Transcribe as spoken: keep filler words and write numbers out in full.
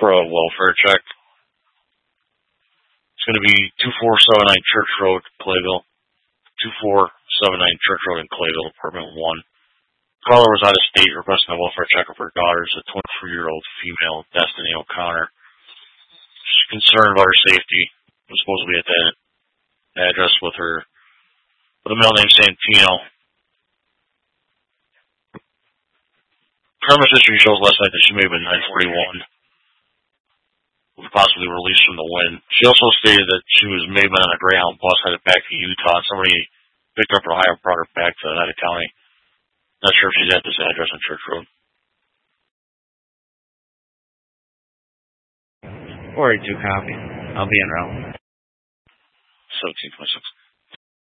for a welfare check. It's going to be two four seven nine Church Road, Clayville. two four seven nine Church Road in Clayville, apartment one. Caller was out of state requesting a welfare check of her daughter. It's a twenty-three-year-old female, Destiny O'Connor. She's concerned about her safety. Was supposed to be at that address with her, with a male named Santino. Criminal history shows last night that she may have been nine forty-one. Possibly released from the wind. She also stated that she was may have been on a Greyhound bus headed back to Utah. Somebody picked her up from Ohio and brought her back to Oneida County. Not sure if she's at this address on Church Road. forty-two copy. I'll be en route. seventeen twenty-six.